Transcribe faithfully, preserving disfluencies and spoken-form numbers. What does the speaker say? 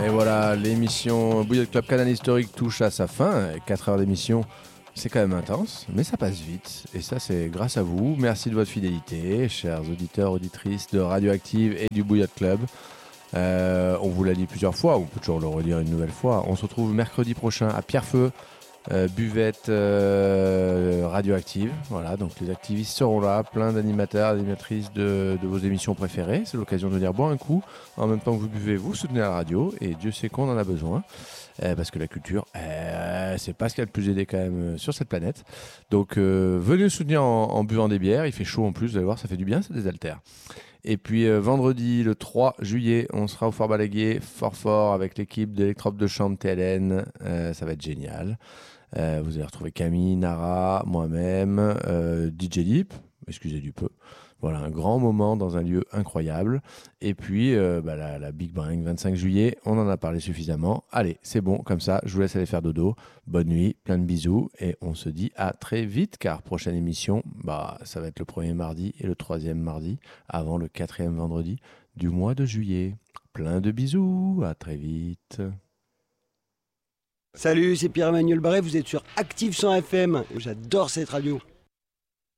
Et voilà, l'émission Bouillotte Club Canal Historique touche à sa fin. quatre heures d'émission, c'est quand même intense, mais ça passe vite. Et ça, c'est grâce à vous. Merci de votre fidélité, chers auditeurs, auditrices de Radioactive et du Bouillotte Club. Euh, on vous l'a dit plusieurs fois, on peut toujours le redire une nouvelle fois. On se retrouve mercredi prochain à Pierrefeu, euh, buvette euh, radioactive. Voilà, donc les activistes seront là, plein d'animateurs, animatrices de, de vos émissions préférées. C'est l'occasion de venir boire un coup. En même temps que vous buvez, vous soutenez la radio, et Dieu sait qu'on en a besoin. Euh, parce que la culture, euh, c'est pas ce qu'il y a de plus aidé quand même euh, sur cette planète. Donc euh, venez nous soutenir en, en buvant des bières. Il fait chaud en plus, vous allez voir, ça fait du bien, ça désaltère. Et puis euh, vendredi, le trois juillet, on sera au Fort Balaguier, fort fort, avec l'équipe d'Electrope de Chant T L N. Euh, ça va être génial. Euh, vous allez retrouver Camille, Nara, moi-même, euh, D J Deep, excusez du peu. Voilà, un grand moment dans un lieu incroyable. Et puis, euh, bah, la, la Big Bang, vingt-cinq juillet, on en a parlé suffisamment. Allez, c'est bon, comme ça, je vous laisse aller faire dodo. Bonne nuit, plein de bisous, et on se dit à très vite, car prochaine émission, bah, ça va être le premier mardi et le troisième mardi, avant le quatrième vendredi du mois de juillet. Plein de bisous, à très vite. Salut, c'est Pierre-Emmanuel Barret, vous êtes sur Active cent F M. J'adore cette radio.